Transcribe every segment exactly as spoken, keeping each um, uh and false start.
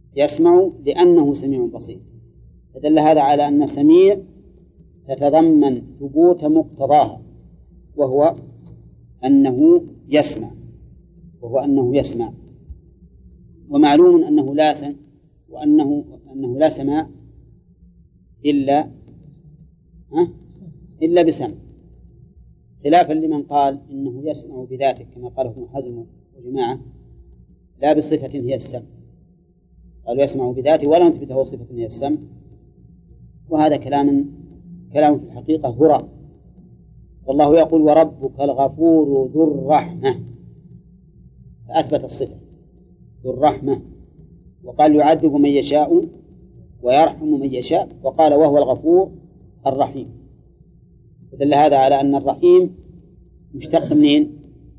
يسمع لأنه سميع بصير، فدل هذا على أن سميع تتضمن ثبوت مقتضاها، وهو أنه يسمع وهو أنه يسمع ومعلوم أنه لا سمع وأنه أنه لا سماع إلا ها إلا بسمع، خلافا لمن قال إنه يسمع بذاته كما قاله ابن حزم وجماعة لا بصفة هي السمع، قالوا يسمع بذاته ولا نثبته صفة هي السمع، وهذا كلام كلام في الحقيقة هراء. والله يقول وربك الغفور ذو الرحمة، فأثبت الصفة ذو الرحمة، وقال يعذب من يشاء ويرحم من يشاء، وقال وهو الغفور الرحيم، فدل هذا على أن الرحيم مشتق منين؟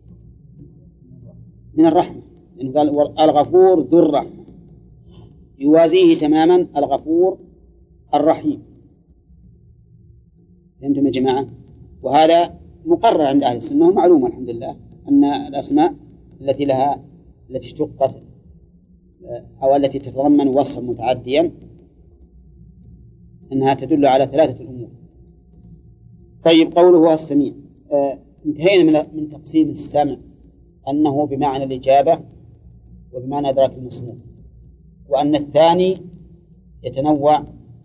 من الرحمة، يعني قال الغفور ذو الرحمة، يوازيه تماما الغفور الرحيم. فهمتم يا جماعة؟ وهذا مقرر عند أهل السنة ومعلوم الحمد لله أن الأسماء التي لها التي اشتقت أو التي تتضمن وصفا متعديا أنها تدل على ثلاثة الأمور. طيب، قوله هو السميع، آه انتهينا من من تقسيم السمع أنه بمعنى الإجابة وبمعنى إدراك المسموع، وأن الثاني يتنوع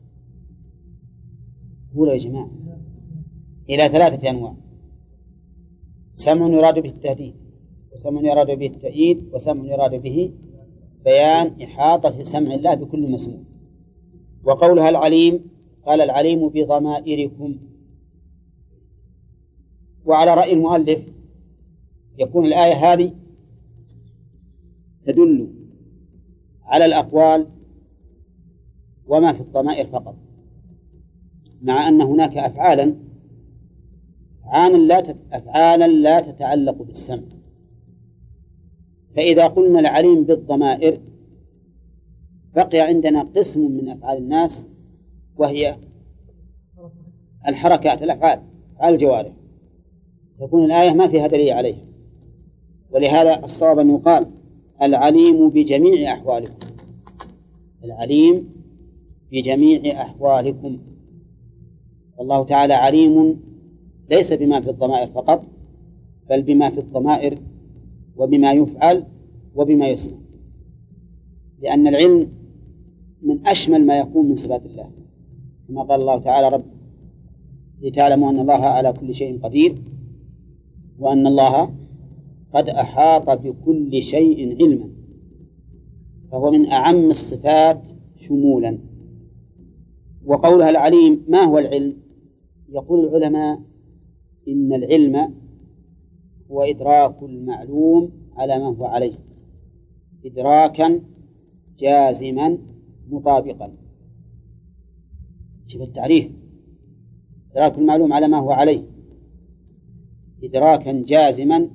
هو يا جماعة إلى ثلاثة أنواع: سمع يراد به التهديد، وسمع يراد به التأييد، وسمع يراد به بيان إحاطة سمع الله بكل مسموع. وقولها العليم قال العليم بضمائركم. وعلى رأي المؤلف يكون الآية هذه تدل على الأقوال وما في الضمائر فقط، مع أن هناك أفعالا أفعالا لا تتعلق بالسمع. فإذا قلنا العليم بالضمائر بقي عندنا قسم من أفعال الناس وهي الحركات، الأفعال، أفعال الجوارح، تكون الآية ما فيها دليل عليها. ولهذا الصواب أن يقال العليم بجميع أحوالكم، العليم بجميع أحوالكم. والله تعالى عليم ليس بما في الضمائر فقط، بل بما في الضمائر وبما يفعل وبما يسمع، لأن العلم من أشمل ما يكون من صفات الله، كما قال الله تعالى رب لتعلموا أن الله على كل شيء قدير وأن الله قد أحاط بكل شيء علما، فهو من أعم الصفات شمولا. وقولها العليم ما هو العلم؟ يقول العلماء إن العلم هو إدراك المعلوم على ما هو عليه إدراكا جازما مطابقا. شوف التعريف، إدراك المعلوم على ما هو عليه إدراكا جازما،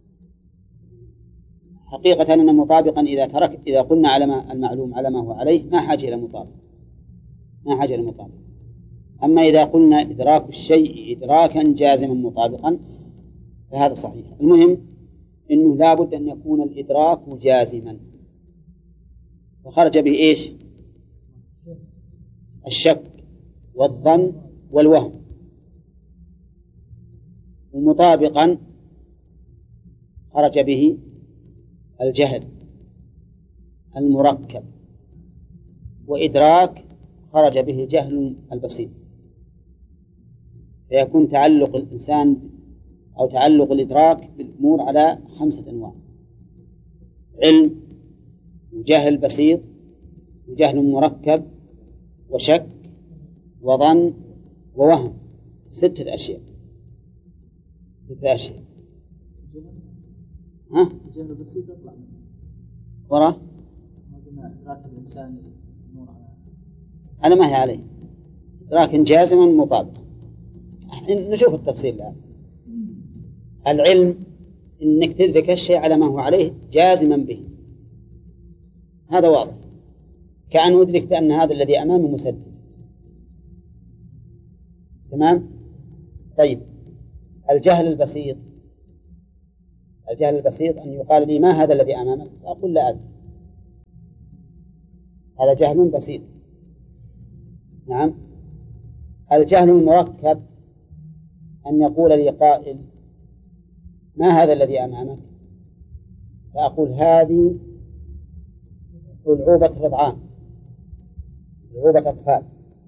حقيقة أن مطابقا إذا ترك إذا قلنا على ما المعلوم على ما هو عليه ما حاجة إلى مطابق، ما حاجة إلى مطابق. أما إذا قلنا إدراك الشيء إدراكا جازما مطابقا فهذا صحيح. المهم إنه لا بد أن يكون الإدراك جازما، وخرج به إيش؟ الشك والظن والوهم. ومطابقا خرج به الجهل المركب، وإدراك خرج به الجهل البسيط. فيكون تعلق الإنسان أو تعلق الإدراك بالأمور على خمسة أنواع: علم، وجهل بسيط، وجهل مركب، وشك، وظن، ووهم. ستة أشياء ستة أشياء ها؟ الجهل البسيط يطلع وراء ما إدراك الإنسان الأمور على ما هي عليه إدراك جازما مطابقا. نشوف التفصيل الآن. العلم إنك تدرك الشيء على ما هو عليه جازما به، هذا واضح، كأن يدرك بأن هذا الذي أمامه مسدد. تمام؟ طيب، الجهل البسيط الجهل البسيط أن يقال لي ما هذا الذي أمامك؟ أقول لا أدري. هذا جهل بسيط. نعم. الجهل المركب أن يقول لي قائل ما هذا الذي أمامك؟ فأقول هذه ألعوبة رضعان، ألعوبة أطفال،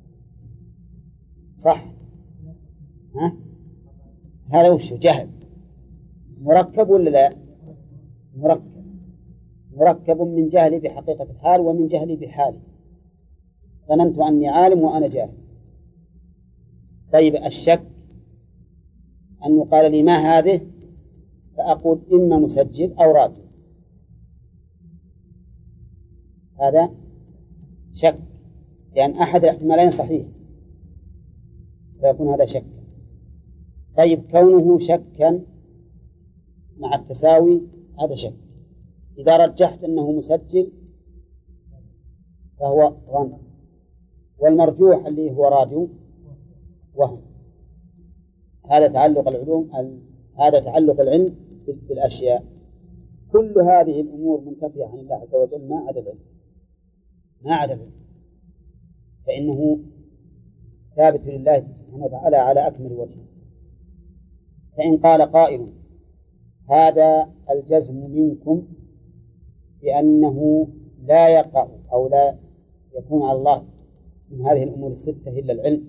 صح؟ ها؟ هذا وش جهل مركب ولا لا؟ مركب، مركب من جهلي بحقيقة الحال ومن جهلي بحالي، ظننت أني عالم وأنا جاهل. طيب الشك أن يقال لي ما هذه فأقول إما مسجل أو راديو، هذا شك لأن أحد الاحتمالين صحيح فيكون هذا شك. طيب كونه شكا مع التساوي هذا شك. إذا رجحت أنه مسجل فهو ظن، والمرجوح اللي هو راديو وهم. هذا تعلق العلوم، هذا تعلق العلم بالأشياء. كل هذه الأمور منتفية عن الله عز وجل ما عدا العلم، ما عدا العلم، فإنه ثابت لله سبحانه وتعالى على أكمل وجه. فإن قال قائل هذا الجزم منكم بأنه لا يقع أو لا يكون على الله من هذه الأمور الستة إلا العلم،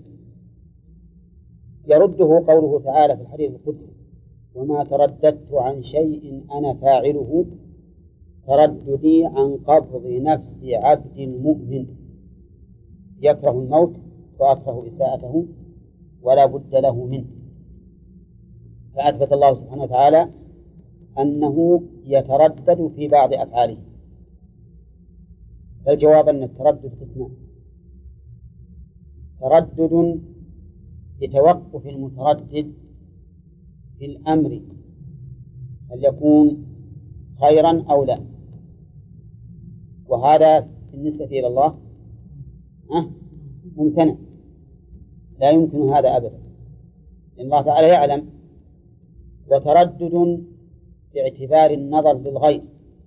يرده قوله تعالى في الحديث القدسي وما ترددت عن شيء أنا فاعله ترددي عن قبض نفس عبد مؤمن يكره الموت وأكره إساءته ولا بد له منه. فأثبت الله سبحانه وتعالى أنه يتردد في بعض أفعاله. الجواب أن التردد قسمان: تردد لتوقف المتردد في الأمر هل يكون خيرا أو لا، وهذا بالنسبة إلى الله أه؟ ممتنع، لا يمكن هذا أبدا، لأن الله تعالى يعلم. وتردد باعتبار النظر للغير،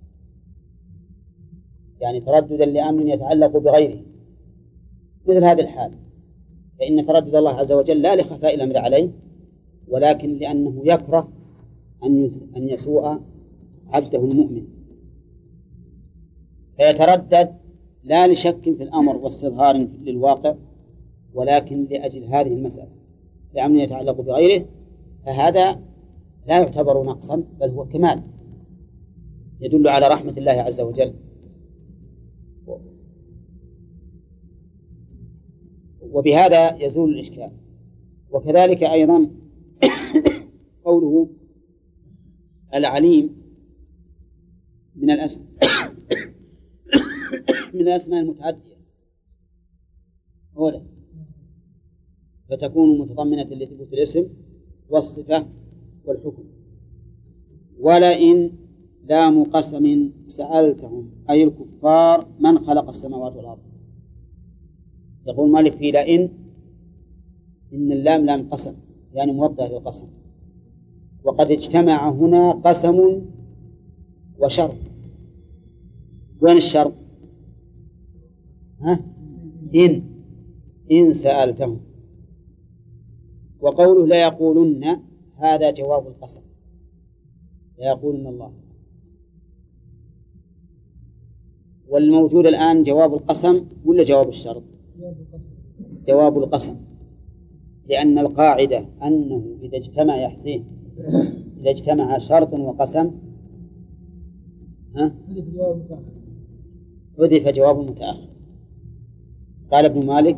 يعني ترددا لأمر يتعلق بغيره، مثل هذه الحال، فإن تردد الله عز وجل لا لخفاء الأمر عليه، ولكن لأنه يكره أن يسوء عبده المؤمن، فيتردد لا لشك في الأمر واستظهار للواقع، ولكن لأجل هذه المسألة لأمر يتعلق بغيره، فهذا لا يعتبر نقصا بل هو كمال يدل على رحمة الله عز وجل. وبهذا يزول الإشكال. وكذلك أيضا قوله العليم من الأسماء من الأسماء المتعدية أولا، فتكون متضمنة لثبوت الاسم والصفة والحكم. ولئن لام قسم سألتهم أي الكفار من خلق السماوات والأرض. يقول مالك في لئن إن اللام لام قسم يعني موضع للقسم، وقد اجتمع هنا قسم وشرط. وين الشرط؟ ها؟ إن إن سألتهم. وقوله لا يقولن هذا جواب القسم، لا يقولن الله. والموجود الآن جواب القسم ولا جواب الشرط؟ جواب القسم، لأن القاعدة أنه إذا اجتمع يا حسين إذا اجتمع شرط وقسم ها حذف جواب متأخر. قال ابن مالك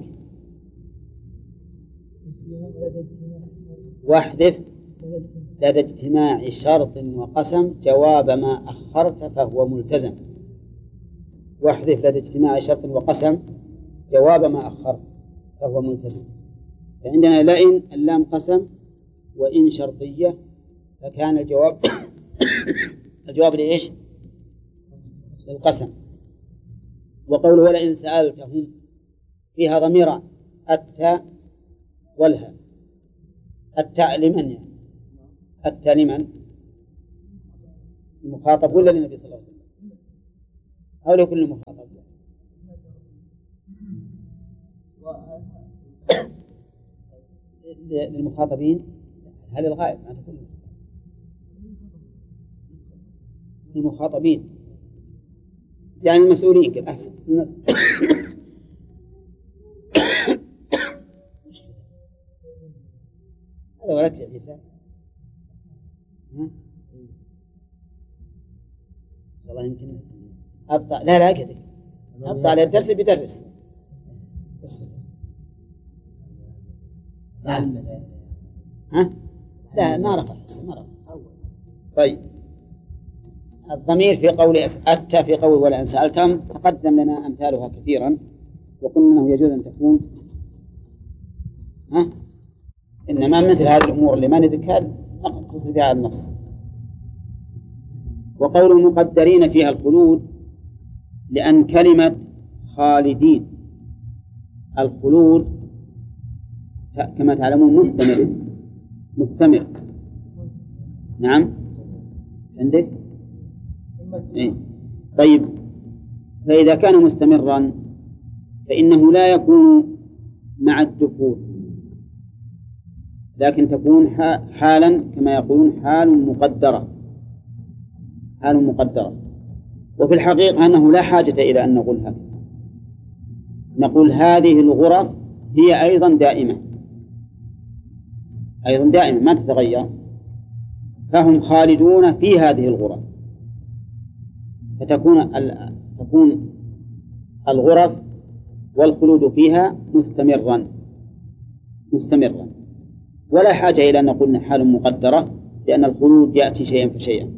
واحذف لدى اجتماع شرط وقسم جواب ما أخرت فهو ملتزم. واحذف لدى اجتماع شرط وقسم جواب ما أخرت فهو ملتزم. فعندنا لئن اللام قسم وإن شرطية، فكان الجواب الجواب لإيش؟ للقسم. وقوله ولئن سألتهم فيها ضميران التاء والها. التاء لمن يعني؟ التاء لمن؟ المخاطب ولا للنبي صلى الله عليه وسلم؟ أو لكل مخاطب؟ للمخاطبين هل الغائب ما تقول المخاطبين يعني المسؤولين كده أحسن هذا ولد يا عيسى ها إن شاء الله يمكن أبطأ لا لا كذا أبطأ على الدرس بيدرس لا ها لا ما رفع ما رفع طيب الضمير في قول أتى في قول ولا أن سألتهم تقدم لنا أمثالها كثيرا وقلنا أنه يجوز أن تكون ها إنما مثل هذه الأمور اللي ما نذكر نقص بها النص. وقول المقدرين فيها الخلود لأن كلمة خالدين الخلود كما تعلمون مستمر مستمر نعم عندك إيه؟ طيب فإذا كان مستمرا فإنه لا يكون مع الدخول لكن تكون حالا كما يقولون حال مقدرة حال مقدرة وفي الحقيقة أنه لا حاجة إلى أن نقول هذا نقول هذه الغرف هي أيضا دائمة أيضا دائمة ما تتغير فهم خالدون في هذه الغرف فتكون تكون الغرف والخلود فيها مستمرا مستمرا ولا حاجة إلى أن نقول حال مقدرة لأن الخلود يأتي شيئا فشيئا.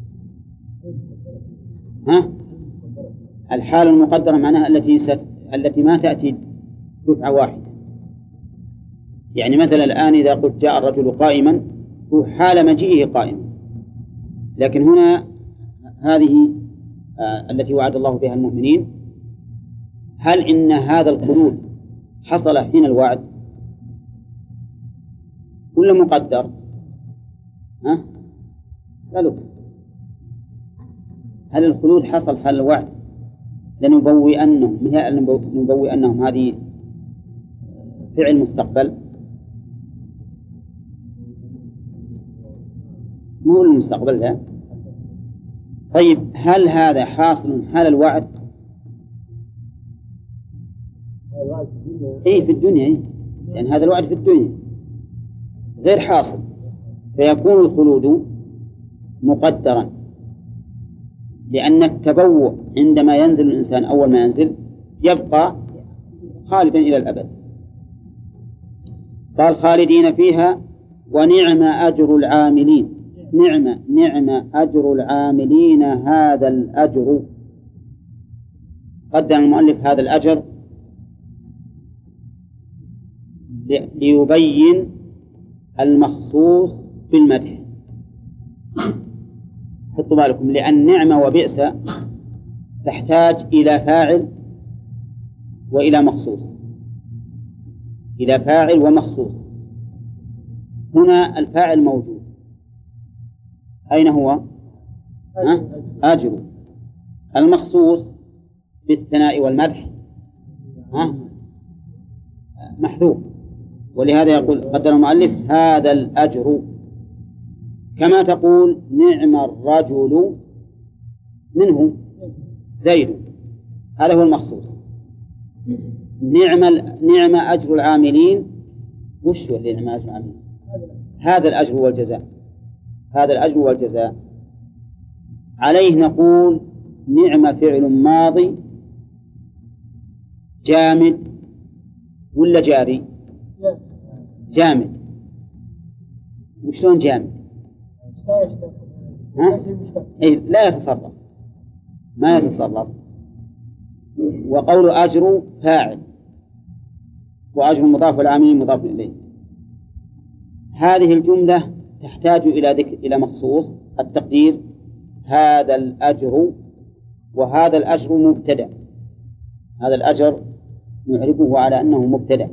ها الحال المقدرة معناها التي ست... التي ما تأتي دفعة واحدة يعني مثلا الآن إذا قلت جاء الرجل قائما هو حال مجيئه قائما لكن هنا هذه آه التي وعد الله بها المؤمنين هل إن هذا الخلود حصل حين الوعد ولا مقدر؟ ها أسألك هل الخلود حصل حال الوعد لنبوئنهم لنبوئنهم هذه فعل مستقبل مو المستقبل ده طيب هل هذا حاصل حال الوعد؟ اي في الدنيا إيه؟ لأن هذا الوعد في الدنيا غير حاصل فيكون الخلود مقدرا لأن التبوء عندما ينزل الإنسان أول ما ينزل يبقى خالدا إلى الأبد. قال خالدين فيها ونعم أجر العاملين نعم نعم أجر العاملين هذا الأجر قدم المؤلف هذا الأجر ليبين المخصوص بالمدح. حطوا بالكم لأن نعمة وبئس تحتاج إلى فاعل وإلى مخصوص إلى فاعل ومخصوص. هنا الفاعل موجود أين هو؟ ها؟ أجر. المخصوص بالثناء والمدح ها؟ محذوف ولهذا يقول قدر المؤلف هذا الأجر كما تقول نعم الرجل منه زيد هذا هو المخصوص. نعم نعم أجر العاملين وش هو نعم أجر العاملين؟ هذا الأجر والجزاء هذا الأجر والجزاء عليه نقول نعم فعل ماضي جامد ولا جاري؟ جامد. وشلون جامد؟ ها؟ إيه لا يتصرف ما يتصرف. وقول أجر فاعل وأجر مضاف والعاملين مضاف إليه. هذه الجملة تحتاج إلى ذكر إلى مخصوص التقدير هذا الأجر وهذا الأجر مبتدأ. هذا الأجر نعرفه على أنه مبتدأ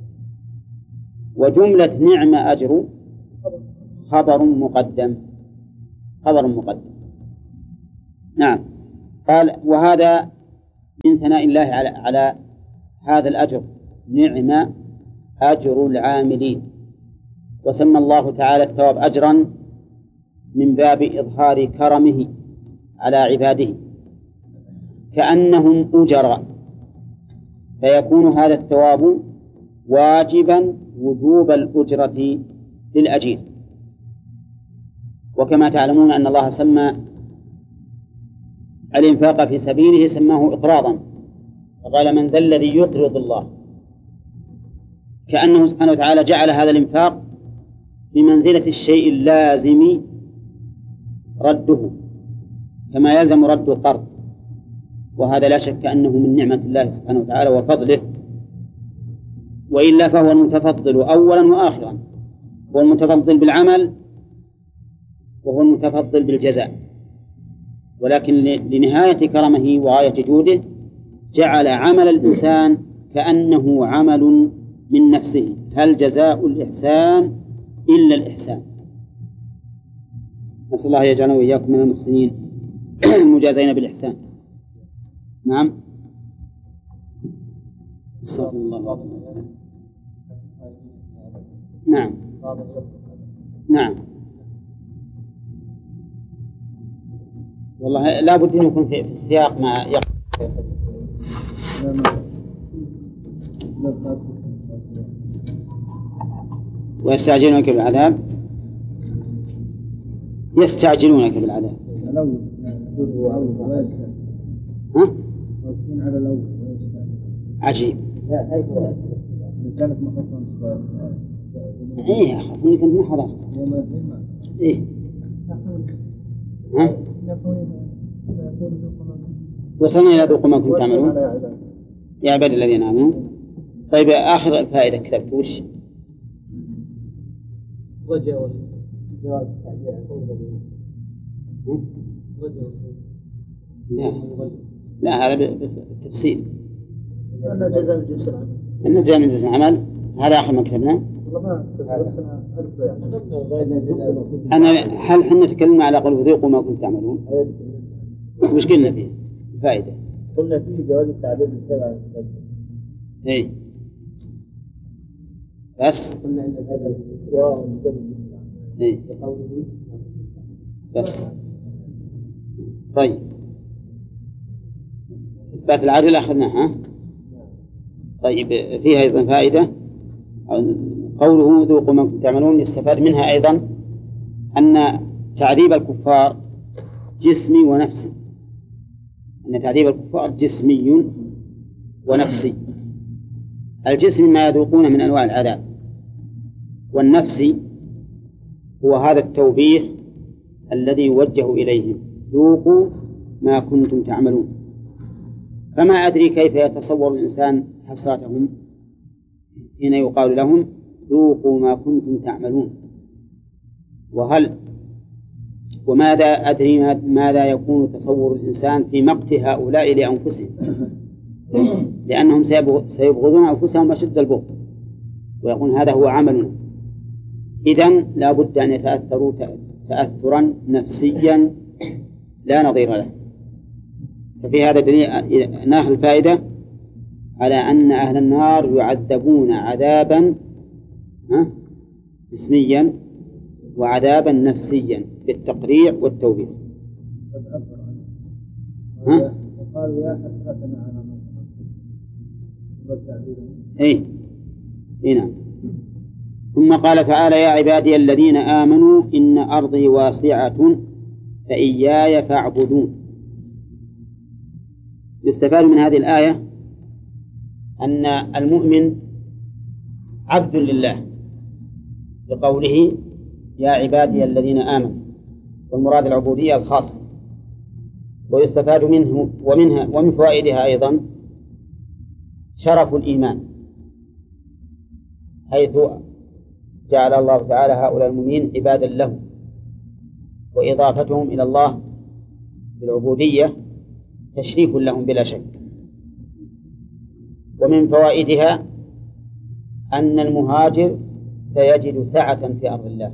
وجملة نعم أجر خبر مقدم خبر مقدم. نعم. قال وهذا من ثناء الله على على هذا الأجر نعم أجر العاملين وسمى الله تعالى الثواب أجرا من باب إظهار كرمه على عباده كأنهم أجراء، فيكون هذا الثواب واجبا وجوب الأجرة للأجير. وكما تعلمون أن الله سمى الإنفاق في سبيله سماه إقراضا، فقال من ذا الذي يقرض الله، كأنه سبحانه وتعالى جعل هذا الإنفاق بمنزلة الشيء اللازم رده كما يلزم رد القرض، وهذا لا شك أنه من نعمة الله سبحانه وتعالى وفضله، وإلا فهو المتفضل أولا وآخرا، هو المتفضل بالعمل وهو المتفضل بالجزاء، ولكن لنهاية كرمه وغاية جوده جعل عمل الإنسان كأنه عمل من نفسه، هل جزاء الإحسان إلا الإحسان. نسأل الله يجعلنا وإياكم من المحسنين المجازين بالإحسان. نعم. استغفر الله. نعم نعم والله لا بد أن يكون في السياق ما يقع. ويستعجلونك بالعذاب يستعجلونك بالعذاب ها؟ عجيب. ايه اخاف اني كنت ما حضرت. ايه ها؟ وصلنا الى ذوقوا ما كنتم تعملون يا عباد الذين امنوا. طيب اخر فائده كتبت وش؟ رجع جواز لا لا هذا بالتفصيل. أن جزاء من جنس العمل. أن جزاء من جنس العمل هذا آخر ما كتبناه. أنا هل حنا تكلمنا على قول ذوقوا ما كنتم تعملون؟ وش قلنا فيه؟ فائدة. قلنا فيه جواز التعبير بالسبع. إيه. بس. قلنا إن هذا الاستواء من جنس إيه. بس. طيب. إثبات العدل أخذناها. طيب فيها أيضا فائدة قوله ذوقوا ما كنتم تعملون يستفاد منها أيضا أن تعذيب الكفار جسمي ونفسي، أن تعذيب الكفار جسمي ونفسي. الجسم ما يذوقون من أنواع العذاب، والنفسي هو هذا التوبيخ الذي يوجه إليهم ذوقوا ما كنتم تعملون. فما أدري كيف يتصور الإنسان حسرتهم حين يقال لهم ذوقوا ما كنتم تعملون، وهل وماذا أدري ماذا يكون تصور الإنسان في مقت هؤلاء لأنفسهم، لأنهم سيبغضون أنفسهم أشد البغض ويقول هذا هو عملنا. إذن لا بد أن يتأثروا تأثرا نفسيا لا نظير له. ففي هذا دليل ناخذ الفائدة على أن أهل النار يعذبون عذابا جسميا وعذابا نفسيا بالتقريع والتوبيخ. ها؟ وقالوا يا حسرتنا على ما إيه هنا. ثم قال تعالى يا عبادي الذين آمنوا إن أرضي واسعة فإياي فاعبدون. يستفاد من هذه الآية أن المؤمن عبد لله بقوله يا عبادي الذين آمنوا، والمراد العبودية الخاصة. ويستفاد منه ومنها ومن فوائدها أيضا شرف الإيمان، حيث جعل الله تعالى هؤلاء المؤمنين عبادا له، وإضافتهم إلى الله بالعبودية تشريف لهم بلا شك. ومن فوائدها أن المهاجر سيجد سعة في أرض الله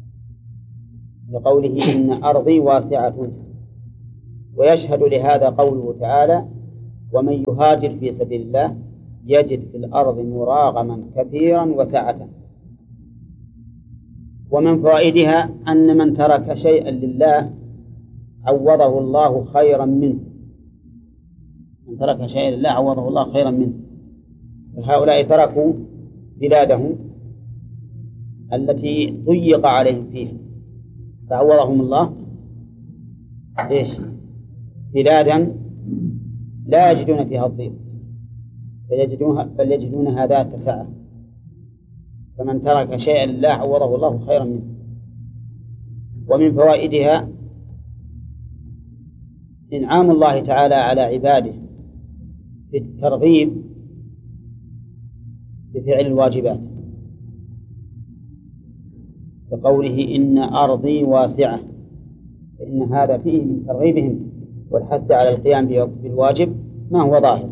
لقوله إن أرضي واسعة. ويشهد لهذا قوله تعالى ومن يهاجر في سبيل الله يجد في الأرض مراغما كثيرا وسعة. ومن فوائدها أن من ترك شيئا لله عوضه الله خيرا منه. من ترك شيئا لله عوضه الله خيرا منه. فهؤلاء تركوا بلادهم التي ضيق عليهم فيها فعوضهم الله ليش؟ بلادا لا يجدون فيها الضيق بل يجدونها ذات سعة. فمن ترك شيئا لله عوضه الله خيرا منه. ومن فوائدها إنعام الله تعالى على عباده في الترغيب بفعل الواجبات بقوله إن أرضي واسعة، فإن هذا فيه من ترغيبهم والحث على القيام بالواجب ما هو ظاهر.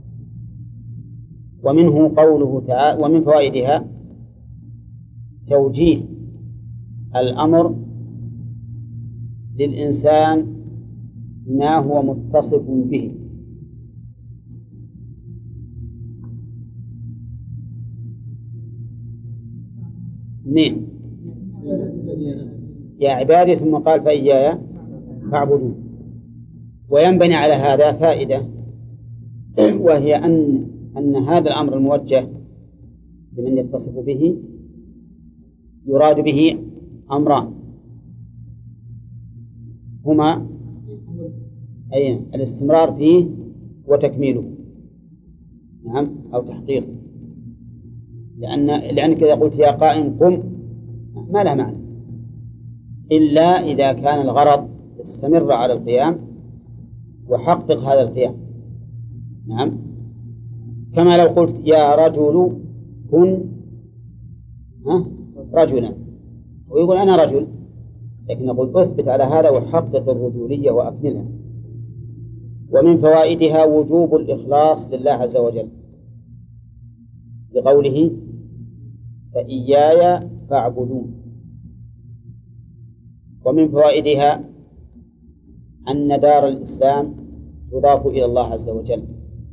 ومنه قوله تعالى ومن فوائدها توجيه الأمر للإنسان ما هو متصف به. اثنين يا عبادي ثم قال فإياي فاعبدون. وينبني على هذا فائدة وهي أن أن هذا الأمر الموجه لمن يتصف به يراد به أمران هما أي الاستمرار فيه وتكميله، نعم، أو تحقيقه. لأن لأنك إذا قلت يا قائم قم ما له معنى إلا إذا كان الغرض استمر على القيام وحقق هذا القيام، نعم. كما لو قلت يا رجل كن رجلا ويقول أنا رجل، لكن نقول أثبت على هذا وحقق الرجولية وأكملها. ومن فوائدها وجوب الإخلاص لله عز وجل لقوله فإياي فاعبدون. ومن فوائدها أن دار الإسلام تضاف إلى الله عز وجل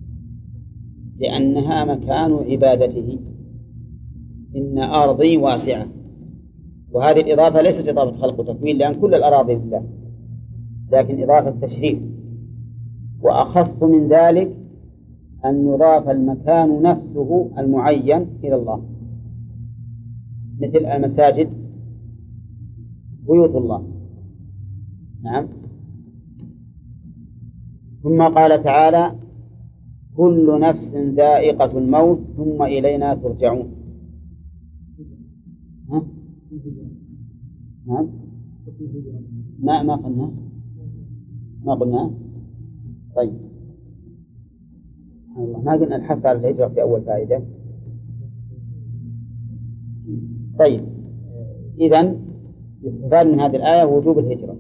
لأنها مكان عبادته. إن أرضي واسعة، وهذه الإضافة ليست إضافة خلق وتكوين لأن كل الأراضي لله، لكن إضافة تشريف. وأخص من ذلك أن يضاف المكان نفسه المعين إلى الله، مثل المساجد بيوت الله، نعم. ثم قال تعالى كل نفس ذائقة الموت ثم إلينا ترجعون. ها؟ نعم. ما ما قلنا ما قلنا طيب الله ما قلنا الحث على الهجرة في أول فائدة. طيب إذن يستفاد من هذه الآية وجوب الهجرة.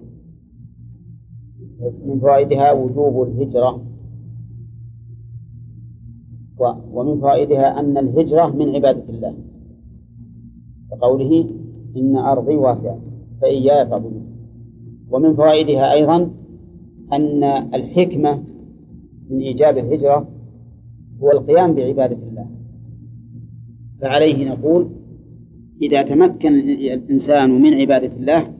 من فوائدها وجوب الهجرة. ومن فوائدها أن الهجرة من عبادة الله كقوله إن أرضي واسعة فإياي فاعبدون. ومن فوائدها أيضا أن الحكمة من إيجاب الهجرة هو القيام بعبادة الله. فعليه نقول إذا تمكن الإنسان من عبادة الله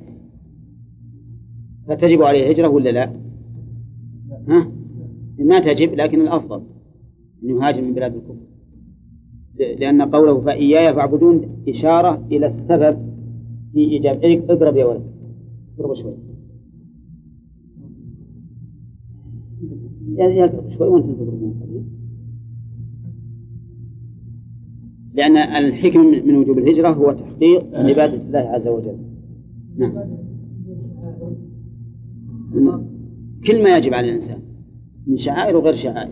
فتجب عليه الهجرة ولا لا؟ ها؟ ما تجب، لكن الأفضل أن يهاجر من بلاد الكفر، لأن قوله فإياي فاعبدون إشارة إلى السبب في إيجاب. اقرب يا ولد، اقرب شوي، يعني اقرب شوي وأنتم تقربون قليل. لأن الحكم من وجوب الهجرة هو تحقيق عبادة الله عز وجل. نعم. كل ما يجب على الإنسان من شعائر وغير شعائر.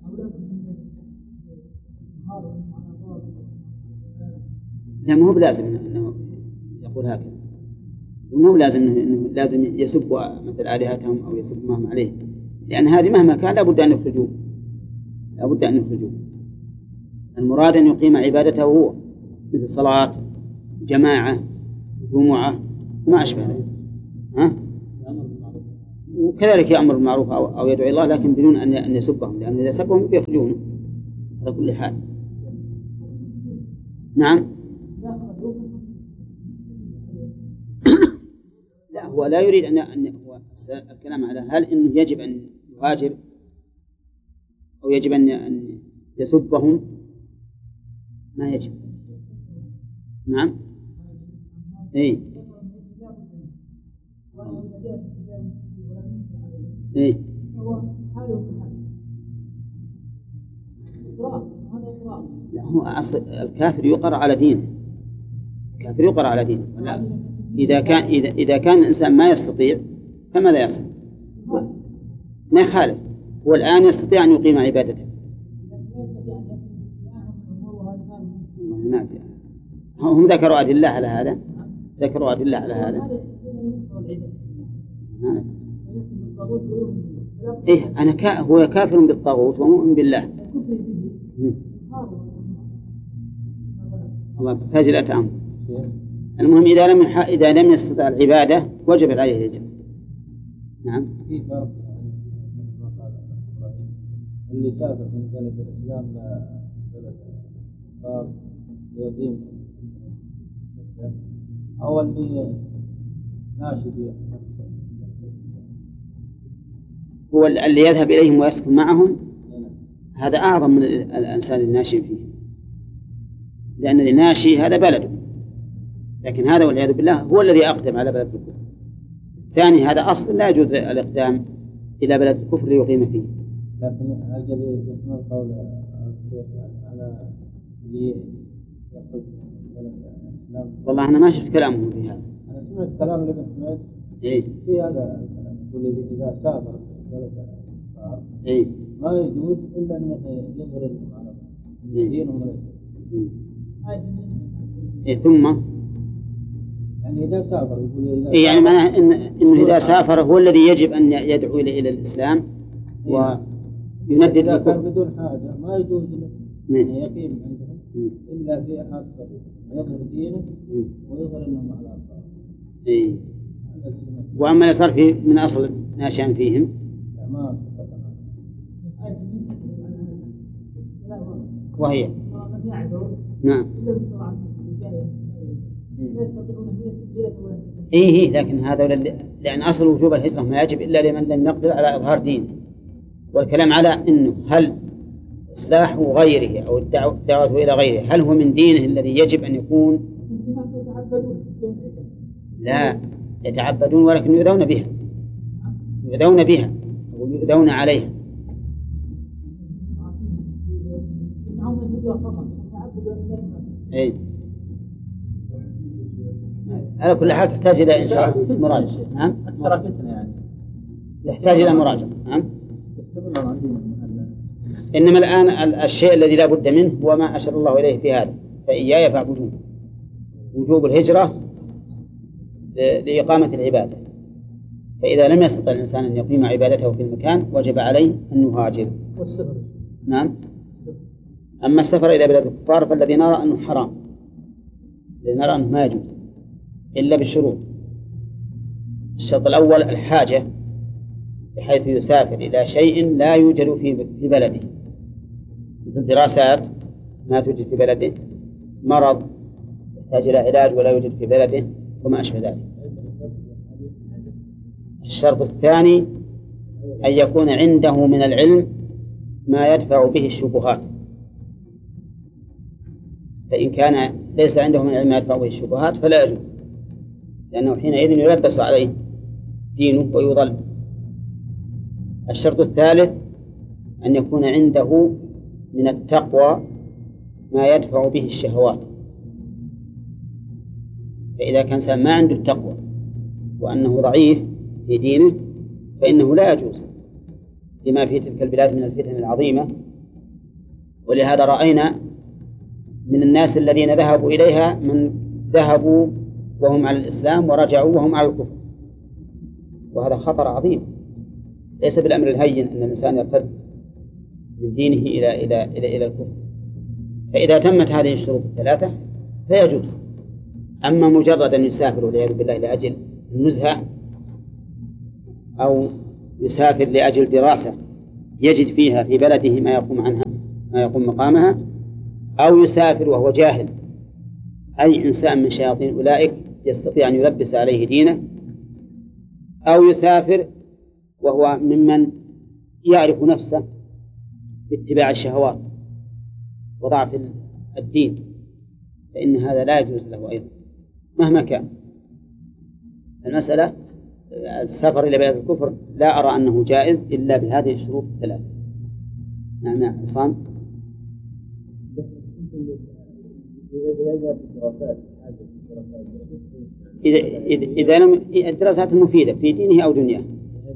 لا، ما هو بلازم أنه يقول هكذا، وما هو لازم أنه لازم يسب مثل آلهتهم أو يسب ما هم عليه، لأن هذه مهما كان لابد أن يخرجوه، لابد أن يخرجوه. المراد أن يقيم عبادته هو، مثل صلاة جماعة جمعة وما أشبه ذلك. ها؟ وكذلك يأمر بالمعروف أو, أو يدعو الله، لكن بدون أن أن يسبهم، لأنه إذا سبهم بيخرجونه على كل حال. هو لا يريد أن أن هو الكلام على هل إنه يجب أن يهاجر أو يجب أن أن يسبهم. ما يجب. نعم. إيه. إيه. لا، هو أصل الكافر يقر على دينه. الكافر يقر على دينه. لا. إذا كان إذا إذا كان الإنسان ما يستطيع فماذا يصنع؟ ما يخالف. هو الآن يستطيع أن يقيم عبادته. ما في. هم ذكروا أدلة على هذا. ذكروا أدلة على هذا. إيه أنا كا هو كافر بالطاغوت ومؤمن بالله. الله تحتاج إلى تأمل. المهم إذا لم يح... إذا لم يستطع العبادة وجب عليه الهجرة. نعم. في فرق مثل ما قال اللي سافر من بلد الإسلام لبلد الكفار يقيم أو اللي ماشي فيه هو اللي يذهب إليهم ويسكن معهم هذا أعظم من الإنسان الناشئ فيه، لأن الناشئ هذا بلده، لكن هذا والعياذ بالله هو الذي أقدم على بلد الكفر. الثاني هذا أصل لا يجوز الإقدام إلى بلد الكفر ليقيم فيه. لكن أجل يحمل قول الشيخ على اللي يخرج بلد الإسلام. والله أنا ما شفت كلامه في هذا. أنا سمعت كلام لابن حميد إيه في هذا يقول إذا سافر بلد الكفار إيه ما يجوز إلا أن يظهر المعرفة دينهم الإسلام. إيه ثم يعني إذا سافر يقول إيه يعني معناه إن إنه إذا سافر هو الذي يجب أن يدعو إلى إلى الإسلام ويندد إذا كان الكفر بدون حاجة ما يجوز له أن يقيم عندهم إلا في أحد يظهر دينه ويظهر أنهم على الأرض. إيه. وأما اللي صار في من أصل ناشئا فيهم ما وهي نعم إيه إيه لكن هذا لأن أصل وجوب الهجرة ما يجب إلا لمن لم يقدر على إظهار دينه، والكلام على إنه هل إصلاح غيره أو الدعوة إلى غيره هل هو من دينه الذي يجب أن يكون؟ لا يتعبدون ولكن يؤذون بها يؤذون بها أو يؤذون عليها. إيه. على كل حال تحتاج إلى إن شاء الله مراجعة. نعم. يعني تحتاج إلى مراجعة. نعم. إنما الآن الشيء الذي لا بد منه هو ما أشار الله إليه في هذا فإياي فاعبدون، وجوب الهجرة لإقامة العبادة، فإذا لم يستطع الإنسان أن يقيم عبادته في المكان وجب عليه أن يهاجر. والسفر. نعم. أما السفر إلى بلاد الكفار فالذي نرى أنه حرام، الذي نرى أنه ما يجوز إلا بالشروط. الشرط الأول الحاجة بحيث يسافر إلى شيء لا يوجد في في بلده، مثل دراسات ما توجد في بلده، مرض يحتاج إلى علاج ولا يوجد في بلده وما أشبه ذلك. الشرط الثاني أن يكون عنده من العلم ما يدفع به الشبهات، فإن كان ليس عنده من العلم ما يدفع به الشبهات فلا يجوز، لأنه حينئذ يلبس عليه دينه ويضل. الشرط الثالث أن يكون عنده من التقوى ما يدفع به الشهوات، فإذا كان إنسان ما عنده التقوى وأنه ضعيف في دينه فإنه لا يجوز لما في تلك البلاد من الفتن العظيمة. ولهذا رأينا من الناس الذين ذهبوا إليها من ذهبوا وهم على الإسلام ورجعوا وهم على الكفر، وهذا خطر عظيم. ليس بالأمر الهين أن الإنسان يرتد من دينه إلى إلى إلى إلى الكفر. فإذا تمت هذه الشروط الثلاثة فيجوز. أما مجرد أن يسافر والعياذ بالله لأجل النزهة أو يسافر لأجل دراسة يجد فيها في بلده ما يقوم عنها ما يقوم مقامها، أو يسافر وهو جاهل، أي إنسان من شياطين أولئك يستطيع أن يلبس عليه دينه أو يسافر وهو ممن يعرف نفسه باتباع الشهوات وضعف الدين، فإن هذا لا يجوز له أيضا مهما كان. المسألة السفر إلى بلاد الكفر لا أرى أنه جائز إلا بهذه الشروط الثلاثة. نعم نعم عصام. إذا إذا لم الدراسات المفيدة في دينه أو دنياه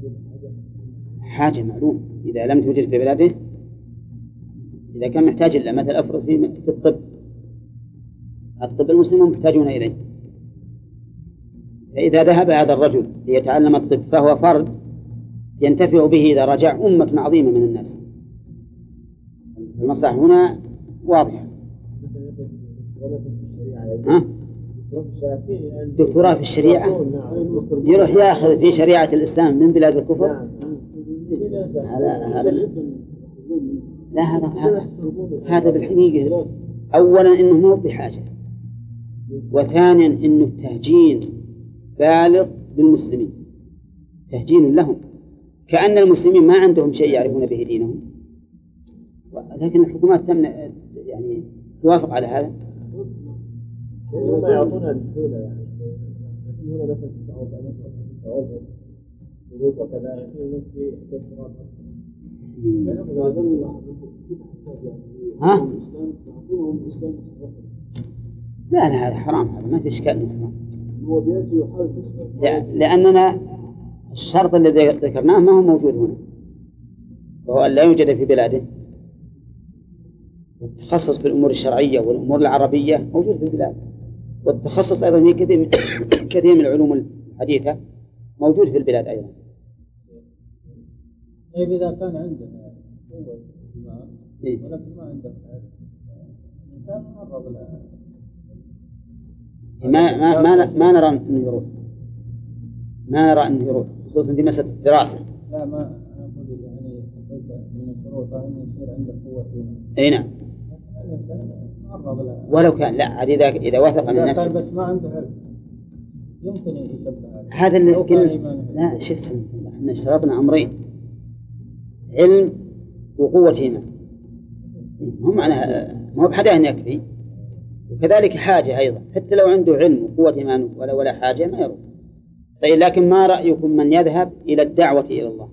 حاجة معلوم، إذا لم توجد في بلاده، إذا كان محتاج إلا مثل أفرض في في الطب، الطب المسلمون محتاجون إليه، فإذا ذهب هذا الرجل ليتعلم الطب فهو فرد ينتفع به إذا رجع أمة عظيمة من الناس. المصلحة هنا واضحة. ها؟ دكتوراه في الشريعة يروح يأخذ في شريعة الإسلام من بلاد الكفر، هذا هذا لا هذا هذا, هذا بالحقيقة أولا إنه مو بحاجة، وثانيا إنه تهجين بالغ للمسلمين، تهجين لهم، كأن المسلمين ما عندهم شيء يعرفون به دينهم، لكن الحكومات تمنع يعني توافق على هذا. هم يعطونها بسهولة يعني، لكن هنا مثلا تعود تعود شروط وكذا يكون نفسي كثرات. ها؟ لا لا هذا حرام، هذا ما في إشكال إنه حرام. هو بيأتي يحارب لأننا الشرط الذي ذكرناه ما هو موجود هنا، وهو أن لا يوجد في بلاده. والتخصص في الأمور الشرعية والأمور العربية موجود في البلاد، والتخصص أيضا في كثير من كثير من العلوم الحديثة موجود في البلاد أيضا. طيب إذا كان عندنا قوة اجتماع ولكن ما عندنا الإنسان معرض له، ما ما ما ما نرى أنه يروح، ما نرى أنه يروح خصوصا في مسألة الدراسة. لا ما أنا أقول يعني من الشروط أن يصير عنده قوة اجتماع. أي نعم. ولو كان لا عاد إذا إذا وثق من نفسه بس ما عنده علم يمكن يشبه هذا اللي يمكن. لا شفت احنا اشترطنا أمرين، علم وقوة إيمان، هم معناها ما هو بحدا أن يكفي، وكذلك حاجة أيضا، حتى لو عنده علم وقوة إيمان ولا ولا حاجة ما يروح. طيب لكن ما رأيكم من يذهب إلى الدعوة إلى الله؟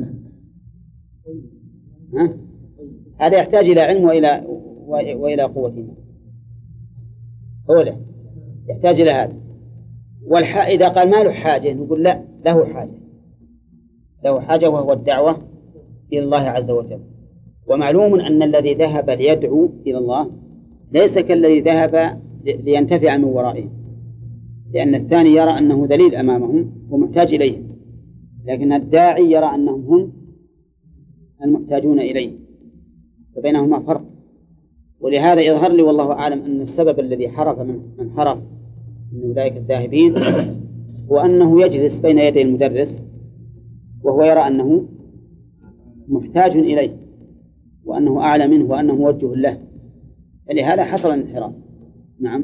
ها؟ هذا يحتاج إلى علم وإلى وإلى قوة إيمان، هو له يحتاج إلى هذا. والح... إذا قال ما له حاجة نقول لا، له حاجة، له حاجة وهو الدعوة إلى الله عز وجل. ومعلوم أن الذي ذهب ليدعو إلى الله ليس كالذي ذهب لينتفع من ورائهم، لأن الثاني يرى أنه ذليل أمامهم ومحتاج إليهم، لكن الداعي يرى أنهم هم المحتاجون إليه، فبينهما فرق. ولهذا يظهر لي والله أعلم أن السبب الذي حرف من من حرف من أولئك الذاهبين هو أنه يجلس بين يدي المدرس وهو يرى أنه محتاج إليه وأنه أعلى منه وأنه موجه له، فلهذا حصل الانحراف. نعم.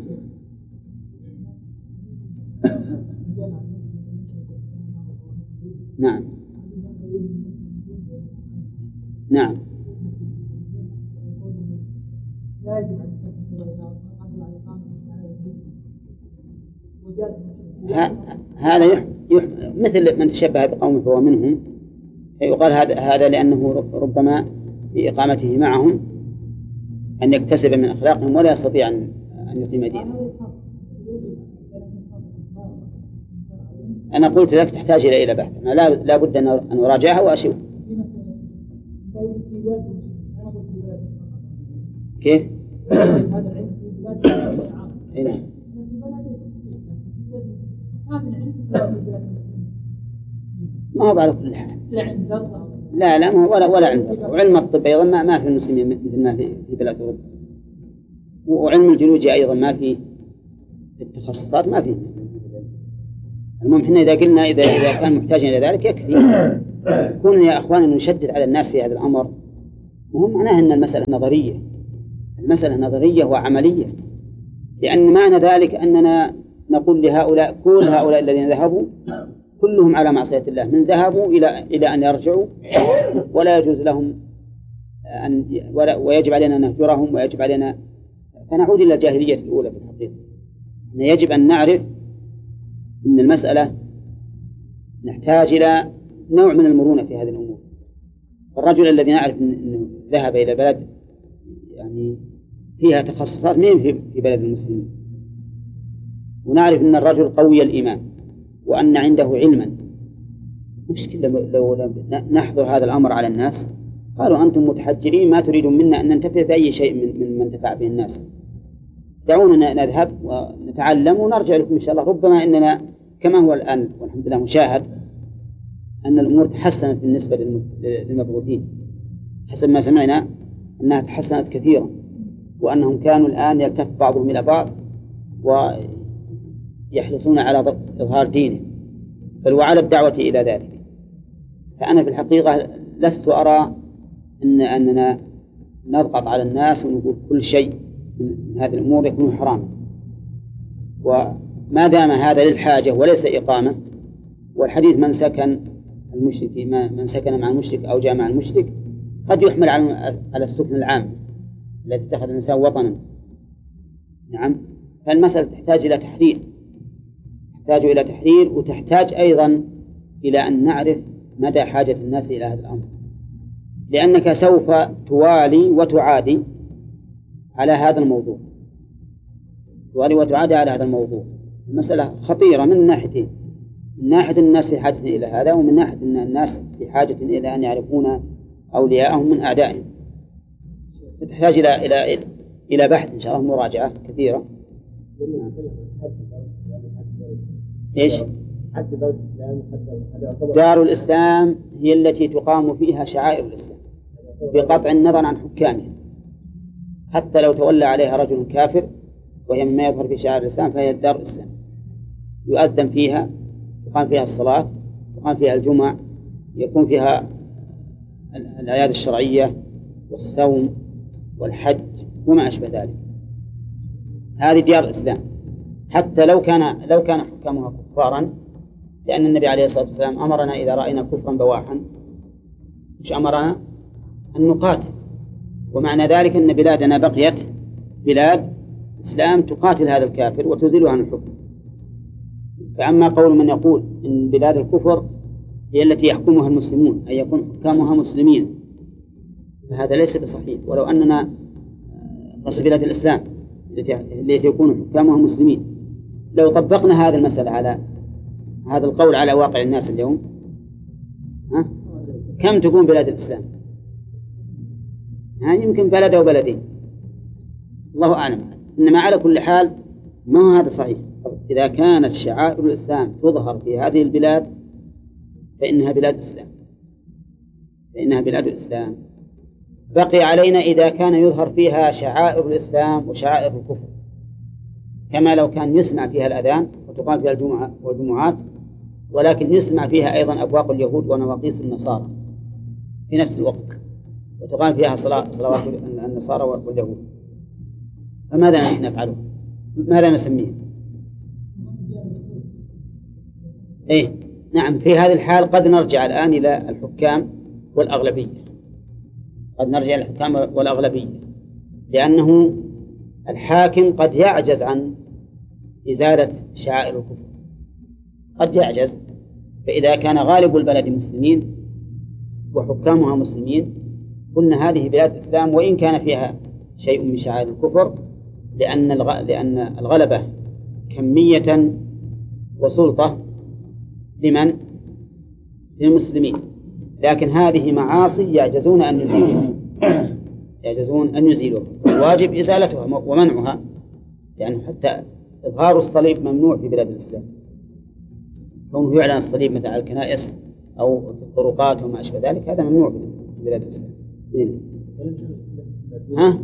نعم نعم هذا يح... يح... مثل من تشبه بقوم فهو منهم، يقال هذا هذا لأنه ربما في إقامته معهم أن يكتسب من أخلاقهم ولا يستطيع أن أن يقيم دينه. أنا قلت لك تحتاج إلى إلى بحث، أنا لا لا بد أن أن أراجعها وأشوف. كيف؟ هنا. ما هو على كل حال. لا لا ما هو ولا ولا علم، وعلم الطب أيضا ما ما في المسلمين مثل ما في في بلاد أوروبا، وعلم الجيولوجيا أيضا ما في التخصصات ما فيه. المهم إحنا إذا قلنا إذا إذا كان محتاجا إلى ذلك يكفي. كون يا أخوان نشدد على الناس في هذا الأمر وهم معناه أن المسألة نظرية، المسألة نظرية وعملية، لأن معنى ذلك أننا نقول لهؤلاء كل هؤلاء الذين ذهبوا كلهم على معصية الله، من ذهبوا إلى إلى أن يرجعوا، ولا يجوز لهم أن ولا ويجب علينا أن نهجرهم، ويجب علينا، فنعود إلى الجاهلية الأولى في الحقيقة. يجب أن نعرف أن المسألة نحتاج إلى نوع من المرونة في هذه الأمور. الرجل الذي نعرف أنه ذهب إلى بلد يعني فيها تخصصات مين في بلد المسلمين، ونعرف أن الرجل قوي الإيمان وأن عنده علما، مشكلة لو نحضر هذا الأمر على الناس قالوا أنتم متحجرين ما تريدون منا أن ننتفع بأي شيء من من منتفع به الناس، دعونا نذهب ونتعلم ونرجع لكم إن شاء الله. ربما أننا كما هو الآن والحمد لله مشاهد أن الأمور تحسنت بالنسبة للمبعوثين، حسب ما سمعنا أنها تحسنت كثيرا، وأنهم كانوا الآن يلتف بعضهم إلى بعض ويحرصون على إظهار دينه، بل وعلى الدعوة إلى ذلك. فأنا في الحقيقة لست أرى أن أننا نضغط على الناس ونقول كل شيء من هذه الأمور يكون حراما، وما دام هذا للحاجة وليس إقامة. والحديث من سكن المشرك من سكن مع المشرك أو جاء مع المشرك قد يحمل على السكن العام الذي اتخذ الإنسان وطنا. نعم، فالمسألة تحتاج إلى تحرير، تحتاج إلى تحرير وتحتاج أيضا إلى أن نعرف مدى حاجة الناس إلى هذا الأمر، لأنك سوف توالي وتعادي على هذا الموضوع، توالي وتعادي على هذا الموضوع. المسألة خطيرة من ناحيتين، من ناحية الناس في حاجة إلى هذا، ومن ناحية أن الناس في حاجة إلى أن يعرفون أولياءهم من أعدائهم. تحتاج إلى إلى إلى بحث إن شاء الله، مراجعة كثيرة. إيش؟ دار الإسلام هي التي تقام فيها شعائر الإسلام بقطع النظر عن حكامها، حتى لو تولى عليها رجل كافر وهي مما يظهر في شعائر الإسلام فهي دار الإسلام، يؤذن فيها، تقام فيها الصلاة، تقام فيها الجمعة، يكون فيها الأعياد الشرعية والصوم والحج وما أشبه ذلك. هذه ديار الإسلام، حتى لو كان لو كان حكامها كفارا، لأن النبي عليه الصلاة والسلام أمرنا إذا رأينا كفرا بواحا مش أمرنا أن نقاتل، ومعنى ذلك أن بلادنا بقيت بلاد إسلام تقاتل هذا الكافر وتزيله عن الحكم. فأما قول من يقول إن بلاد الكفر هي التي يحكمها المسلمون أي يكون حكامها مسلمين، فهذا ليس بصحيح، ولو أننا قصد بلاد الإسلام التي يكون حكامها مسلمين. لو طبقنا هذه المسألة على هذا القول على واقع الناس اليوم، ها؟ كم تكون بلاد الإسلام؟ ها يمكن بلد أو بلدين، الله أعلم. إنما على كل حال ما هو هذا صحيح. إذا كانت شعائر الإسلام تظهر في هذه البلاد فإنها بلاد إسلام، فإنها بلاد الإسلام. بقي علينا إذا كان يظهر فيها شعائر الإسلام وشعائر الكفر، كما لو كان يسمع فيها الأذان وتقام فيها الجمعة والجمعات، ولكن يسمع فيها أيضا أبواق اليهود ونواقيس النصارى في نفس الوقت، وتقام فيها صلاة صلوات النصارى واليهود، فماذا نفعله؟ ماذا نسميه؟ إيه نعم، في هذه الحال قد نرجع الآن إلى الحكام والأغلبية، قد نرجع إلى الحكام والأغلبية، لأنه الحاكم قد يعجز عن إزالة شعائر الكفر، قد يعجز. فإذا كان غالب البلد مسلمين وحكامها مسلمين قلنا هذه بلاد إسلام، وإن كان فيها شيء من شعائر الكفر، لأن لأن الغلبة كمية وسلطة لمن؟ للمسلمين، لكن هذه معاصي يعجزون أن يزيلوها، يعجزون أن يزيلوها، الواجب إزالتها ومنعها، يعني حتى إظهار الصليب ممنوع في بلاد الإسلام، كونه يعلن الصليب مثل على الكنائس أو في الطرقات وما أشبه ذلك، هذا ممنوع في بلاد الإسلام. ها؟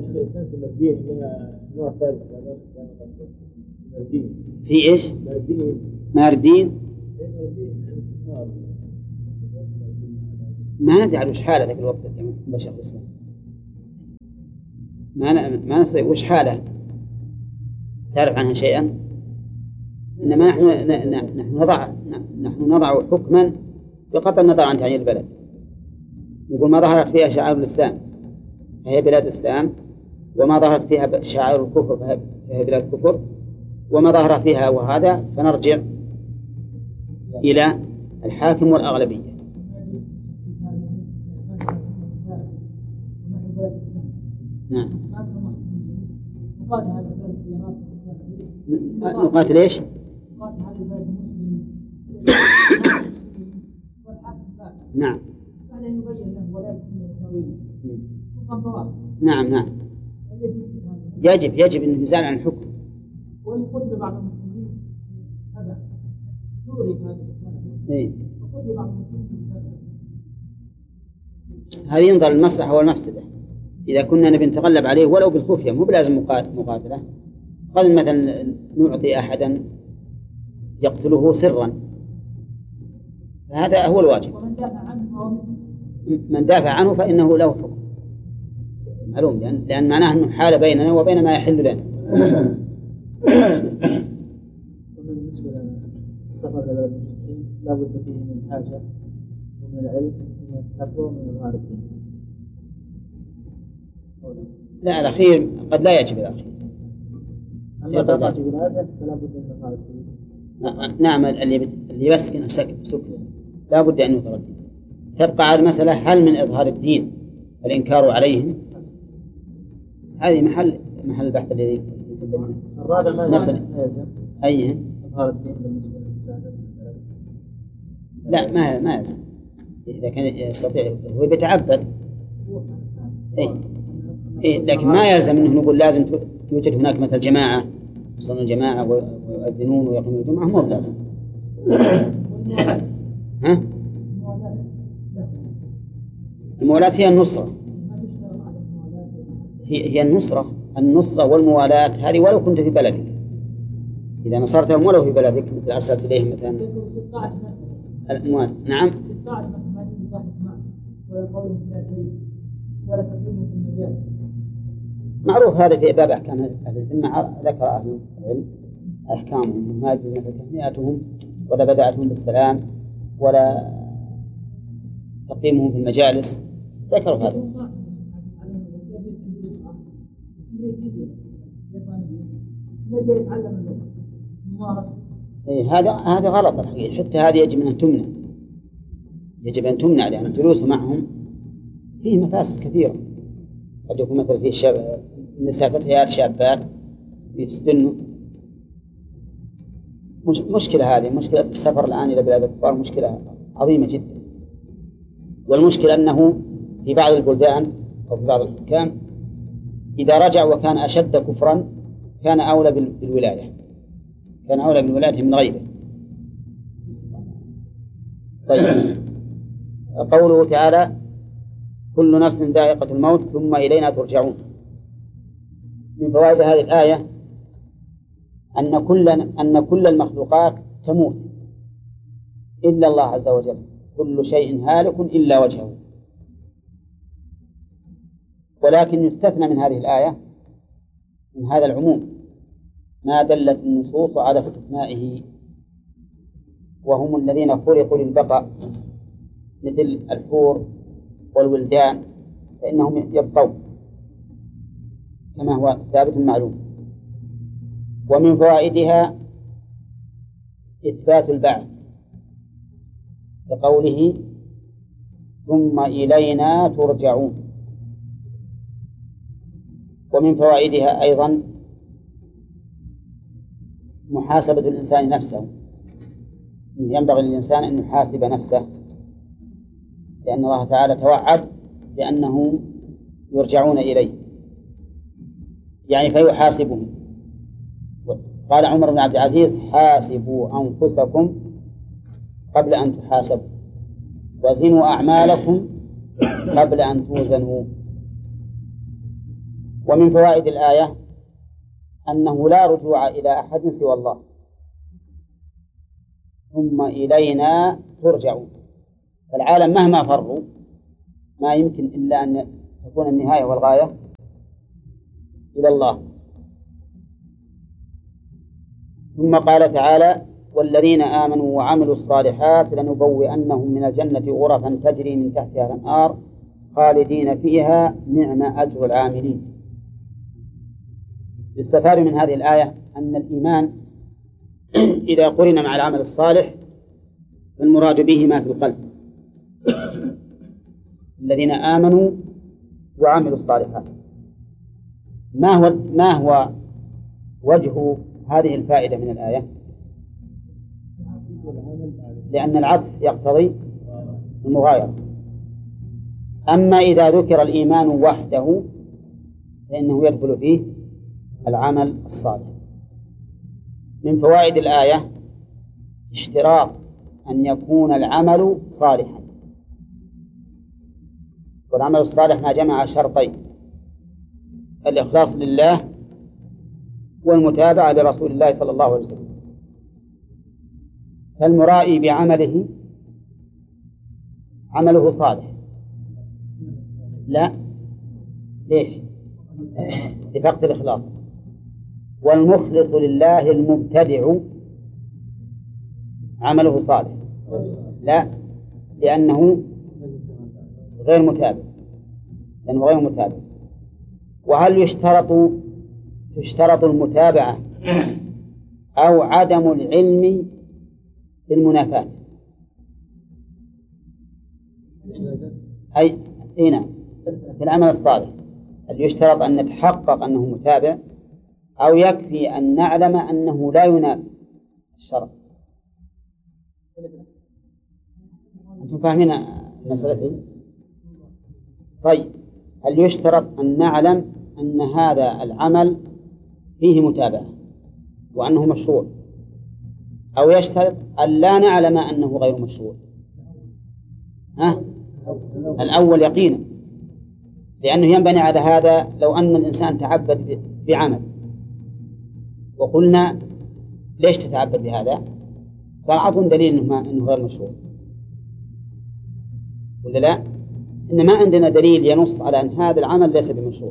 في إيش؟ ماردين؟ ما ندري وش حالة ذاك الوقت بشر الإسلام، ما ما نستطيع وش حالة، تعرف عنها شيئا؟ إنما نحن نحن نضع نحن نضع حكما بقطع النظر عن تعيين البلد. يقول ما ظهرت فيها شعائر الإسلام فهي بلاد إسلام، وما ظهرت فيها شعائر الكفر فهي بلاد كفر، وما ظهر فيها وهذا فنرجع إلى الحاكم والأغلبية. نعم. نقاتل ايش؟ نعم. نعم نعم. يجب يجب أن يزال عن الحكم. وإن قتل بعض المسلمين هذا يورث هذا إيه. وقتل بعض المسلمين هذه ينظر المصلحة والمفسدة. إذا كنا نبي نتغلب عليه ولو بالخفية مو بلازم مقاتلة، قد مثلا نعطي أحدا يقتله سرا، فهذا هو الواجب. ومن دافع عنه من دافع عنه فإنه له حكم معلوم، لأن, لأن معناه أنه حال بيننا وبين ما يحل لنا. بالنسبة للسفر إلى المشركين لا بد فيه من حاجة ومن العلم ومن التقوى ومن إظهار الدين. لا الأخير قد لا يجب الأخير. أما طاقة بلاده فلا بد من إظهار الدين. نعم اللي اللي يسكن سكن سكن لا بد أن يظهر الدين. تبقى على المسألة هل من إظهار الدين الإنكار عليهم؟ هذه محل محل البحث الذي الرابع ما نصل أيه إظهار الدين بالنسبة للإنسان. لا ما ما يلزم إذا كان يستطيع هو بيتعبد إيه. إيه لكن ما يلزم أنه نقول لازم يوجد هناك مثل جماعة يصلون الجماعة ويؤذنون ويقيمون الجمعة مو لازم. ها؟ الموالاة هي النصرة، هي هي النصرة النصرة والموالاة هذه ولو كنت في بلدك، إذا نصرتهم ولو في بلدك مثل أرسلت إليهم مثلا الأموال. نعم. معروف هذا في باب أحكام أهل الذمة، ذكر أهل العلم أحكامهم ما يجوز تهنئتهم ولا بدأتهم بالسلام ولا تقديمهم في المجالس، ذكروا هذا. إيه هذا هذا غلط الحقيقة، حتى هذه يجب أن تمنع، يجب أن تمنع لأن الجلوس معهم فيه مفاسد كثيرة. قد يكون مثلا فيه شاب نساء فتيات شابات يستنوا. مش مشكلة هذه مشكلة السفر الآن إلى بلاد الكفار مشكلة عظيمة جدا. والمشكلة أنه في بعض البلدان أو في بعض الحكام إذا رجع وكان أشد كفرا كان أولى بالولاية كان أولى بالولاية من غيره. طيب قوله تعالى كل نفس ذائقة الموت ثم إلينا ترجعون. من فوائد هذه الآية أن كل أن كل المخلوقات تموت إلا الله عز وجل، كل شيء هالك إلا وجهه. ولكن يستثنى من هذه الآية من هذا العموم ما دلت النصوص على استثنائه، وهم الذين خلقوا للبقاء مثل الحور والولدان فإنهم يبقون كما هو ثابت معلوم. ومن فوائدها إثبات البعث بقوله ثم إلينا ترجعون. ومن فوائدها أيضا محاسبة الإنسان نفسه، ينبغي للإنسان أن يحاسب نفسه، لأن الله تعالى توعد بأنه يرجعون إليه يعني فيحاسبهم. قال عمر بن عبد العزيز حاسبوا أنفسكم قبل أن تحاسبوا وزنوا أعمالكم قبل أن توزنوا. ومن فوائد الآية أنه لا رجوع إلى أحد سوى الله، ثم إلينا ترجعون. فالعالم مهما فروا ما يمكن إلا أن تكون النهاية والغاية إلى الله. ثم قال تعالى والذين آمنوا وعملوا الصالحات لنبوئنهم من الجنة غرفا تجري من تحتها الأنهار خالدين فيها نعم أجر العاملين. يستفاد من هذه الآية أن الإيمان إذا قرن مع العمل الصالح فالمراد به ما في القلب. الذين آمنوا وعملوا الصالحات، ما هو ما هو وجه هذه الفائدة من الآية؟ لأن العطف يقتضي المغايرة. أما إذا ذكر الإيمان وحده فإنه يدخل فيه العمل الصالح. من فوائد الآية اشتراط أن يكون العمل صالحا، والعمل الصالح ما جمع شرطين: الإخلاص لله والمتابعة لرسول الله صلى الله عليه وسلم. فالمرائي بعمله عمله صالح؟ لا، ليش؟ لفقد الإخلاص. والمخلص لله المبتدع عمله صالح؟ لا، لأنه غير متابع، لأنه غير متابع. وهل يشترط تشترط المتابعة أو عدم العلم بالمنافاة؟ أي هنا في العمل الصالح هل يشترط أن نتحقق أنه متابع أو يكفي أن نعلم أنه لا ينافي الشرط؟ أنتم فاهمين المسألة؟ طيب، هل يشترط أن نعلم أن هذا العمل فيه متابعة وأنه مشروع، أو يشترط أن لا نعلم أنه غير مشروع؟ ها؟ الأول يقينا، لأنه ينبني على هذا. لو أن الإنسان تعبد بعمل وقلنا ليش تتعبد بهذا؟ قال أعطون دليل إنه, إنه غير مشروع، ولا لا؟ إن ما عندنا دليل ينص على أن هذا العمل ليس بمشروع.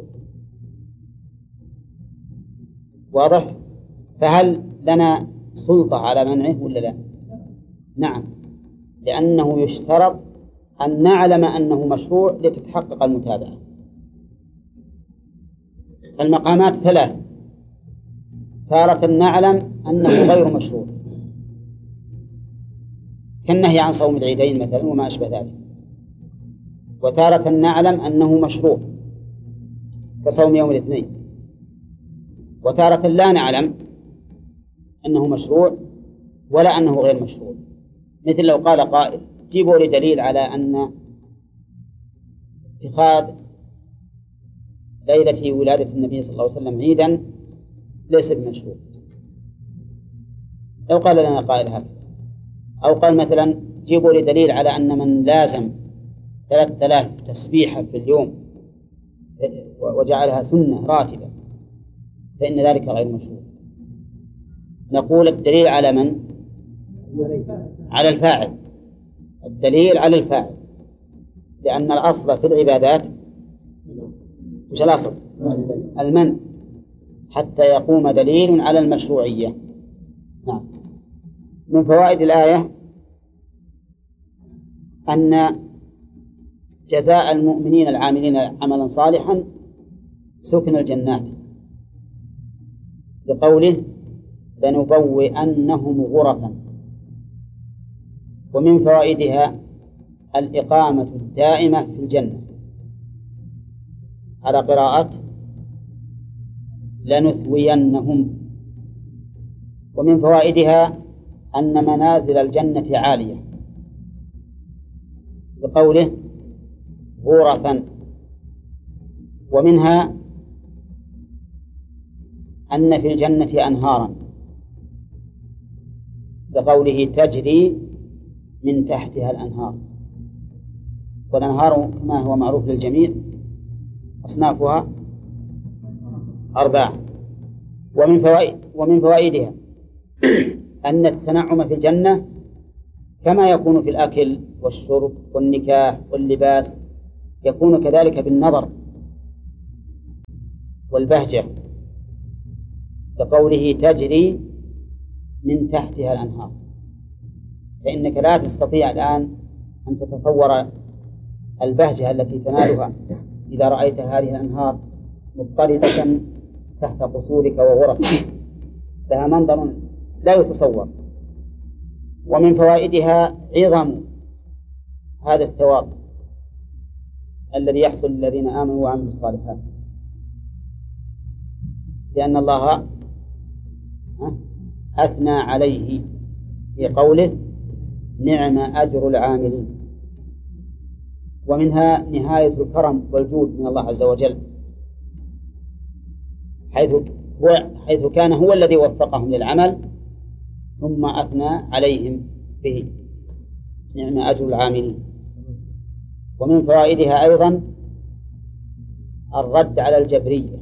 واضح؟ فهل لنا سلطة على منعه ولا لا؟ نعم، لأنه يشترط أن نعلم أنه مشروع لتتحقق المتابعة. المقامات ثلاث: تارة نعلم أنه غير مشروع كالنهي عن صوم العيدين مثلا وما أشبه ذلك، وتارة نعلم أنه مشروع كصوم يوم الاثنين، وتارة لا نعلم أنه مشروع ولا أنه غير مشروع. مثل لو قال قائل جيبوا لي دليل على أن اتخاذ ليلة ولادة النبي صلى الله عليه وسلم عيدا ليس بمشروع. لو قال لنا قائل هذا، أو قال مثلا جيبوا لي دليل على أن من لازم ثلاثة آلاف تسبيحة في اليوم وجعلها سنة راتبة فإن ذلك غير مشروع. نقول الدليل على من؟ على الفاعل. الدليل على الفاعل، لأن الأصل في العبادات وش الأصل؟ المنع، حتى يقوم دليل على المشروعية. نعم. من فوائد الآية أن جزاء المؤمنين العاملين عملا صالحا سكن الجنات، بقوله لنبوئنهم غرفا. ومن فوائدها الإقامة الدائمة في الجنة على قراءة لنثوينهم. ومن فوائدها أن منازل الجنة عالية، بقوله غرفا. ومنها أن في الجنة أنهارا، بقوله تجري من تحتها الأنهار. والأنهار كما هو معروف للجميع أصنافها أربعة. ومن فوائد ومن فوائدها أن التنعم في الجنة كما يكون في الأكل والشرب والنكاح واللباس يكون كذلك بالنظر والبهجة، بقوله تجري من تحتها الأنهار، فإنك لا تستطيع الآن أن تتصور البهجة التي تنالها إذا رأيت هذه الأنهار مضطردة تحت قصورك وغرفك، لها منظر لا يتصور. ومن فوائدها عظم هذا الثواب الذي يحصل للذين آمنوا وعملوا الصالحات، لأن الله أثنى عليه في قوله نعم أجر العاملين. ومنها نهاية الكرم والجود من الله عز وجل، حيث هو حيث كان هو الذي وفقهم للعمل ثم أثنى عليهم به، نعم أجر العاملين. ومن فوائدها أيضا الرد على الجبرية.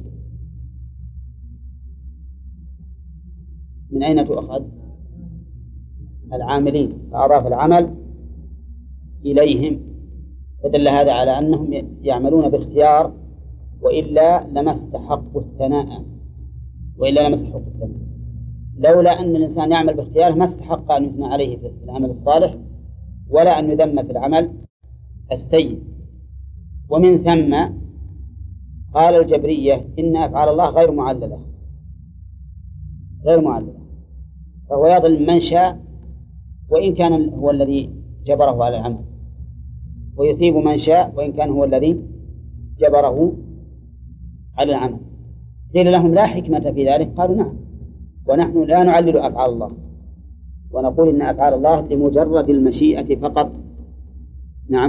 من أين تؤخذ؟ العاملين، فأضاف العمل إليهم، فدل هذا على أنهم يعملون باختيار، وإلا لما استحقوا الثناء وإلا لما استحقوا الثناء لولا أن الإنسان يعمل باختياره ما استحق أن يثنى عليه في العمل الصالح ولا أن يذم في العمل السيء. ومن ثم قال الجبرية إن أفعال الله غير معللة غير معللة فهو يظلم من شاء وإن كان هو الذي جبره على العمل، ويثيب من شاء وإن كان هو الذي جبره على العمل. قيل لهم لا حكمة في ذلك؟ قالوا نعم، ونحن لا نعلل أفعال الله ونقول إن أفعال الله لمجرد المشيئة فقط. نعم،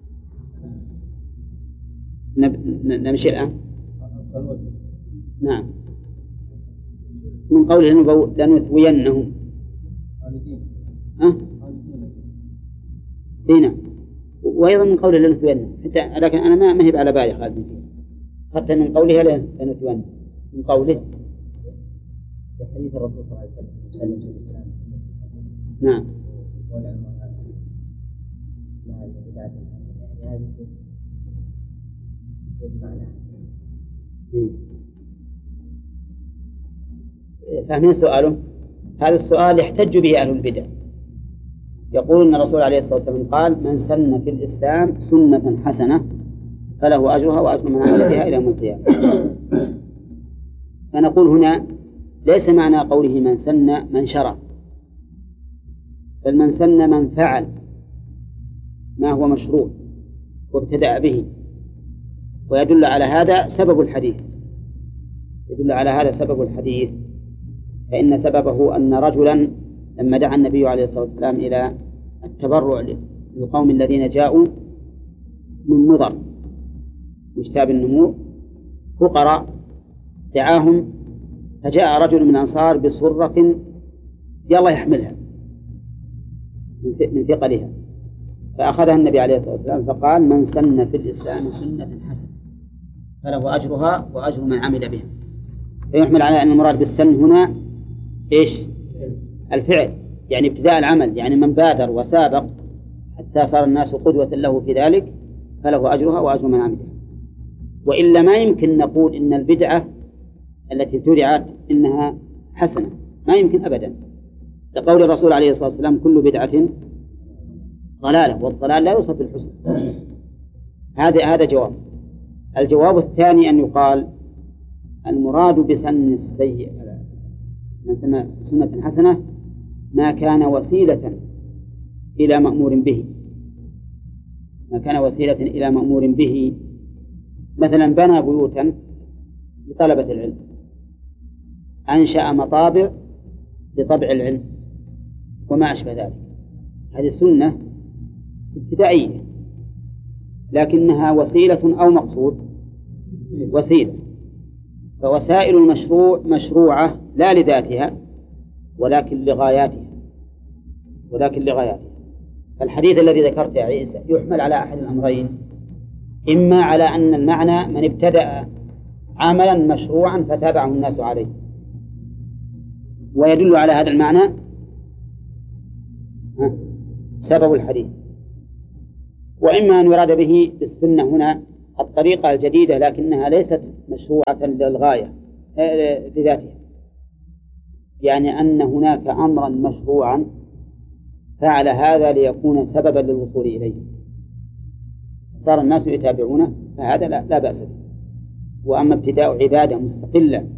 نمشي الآن. نعم، من قوله لنثوينهم أه؟ هنا، وأيضا من قوله لنثوينهم حتى، لكن أنا ما مهب على بالي خالد حتى من قوله لنثوينهم، من قوله في حديث الرسول صلى الله عليه وسلم. نعم. فاهمين سؤاله؟ هذا السؤال يحتج به أهل البدع، يقول أن الرسول عليه الصلاة والسلام قال من سن في الإسلام سنة حسنة فله أجرها وأجر من عمل بها إلى يوم القيامة. فنقول هنا ليس معنى قوله من سن من شرع، بل من سن من فعل ما هو مشروع وابتدأ به. ويدل على هذا سبب الحديث يدل على هذا سبب الحديث فإن سببه أن رجلا لما دعا النبي عليه الصلاة والسلام إلى التبرع للقوم الذين جاءوا من مضر مشتاب النمو فقراء، دعاهم فجاء رجل من الأنصار بصرة يلا يحملها من ثقلها، فأخذها النبي عليه الصلاة والسلام فقال من سن في الإسلام سنة حسنة فله أجرها وأجر من عمل بها. فيحمل على أن المراد بالسن هنا إيش؟ الفعل، يعني ابتداء العمل، يعني من بادر وسابق حتى صار الناس قدوة له في ذلك فله أجرها وأجر من عمل بها. وإلا ما يمكن نقول إن البدعة التي ابتدعت إنها حسنة، ما يمكن أبدا، لقول الرسول عليه الصلاة والسلام كل بدعة ضلالة والضلال لا يوصف بالحسن. هذا هذا جواب. الجواب الثاني أن يقال المراد بسن السيء من سنة حسنة ما كان وسيلة إلى مأمور به ما كان وسيلة إلى مأمور به مثلا بنى بيوتا لطلبة العلم، أنشأ مطابع لطبع العلم وما أشبه ذلك، هذه سنة ابتدائية لكنها وسيلة أو مقصود وسيلة. فوسائل المشروع مشروعة لا لذاتها ولكن لغاياتها ولكن لغاياتها. فالحديث الذي ذكرت يا عيسى يحمل على أحد الأمرين، إما على أن المعنى من ابتدأ عملا مشروعا فتابعه الناس عليه ويدل على هذا المعنى سبب الحديث، وإما أن يراد به بالسنة هنا الطريقة الجديدة لكنها ليست مشروعة للغاية لذاتها. يعني أن هناك أمرا مشروعا فعل هذا ليكون سببا للوصول إليه، صار الناس يتابعونه، فهذا لا, لا بأس به. وأما ابتداء عبادة مستقلة